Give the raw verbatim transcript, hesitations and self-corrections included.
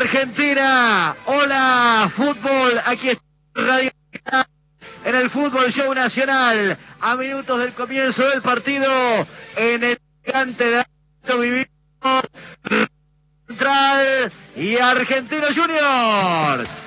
Argentina. Hola, fútbol. Aquí está Radio en el Fútbol Show Nacional. A minutos del comienzo del partido, en el gigante de vivimos Central y Argentino Juniors.